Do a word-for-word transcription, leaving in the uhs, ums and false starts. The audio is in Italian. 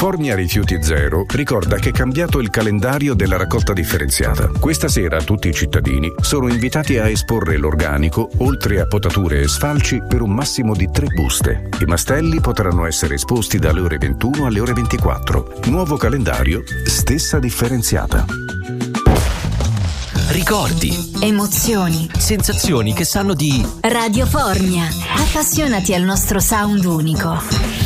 Formia Rifiuti Zero ricorda che è cambiato il calendario della raccolta differenziata. Questa sera tutti i cittadini sono invitati a esporre l'organico, oltre a potature e sfalci, per un massimo di tre buste. I mastelli potranno essere esposti dalle ore ventuno alle ore ventiquattro. Nuovo calendario, stessa differenziata. Ricordi, emozioni, sensazioni che sanno di Radio Formia. Appassionati al nostro sound unico.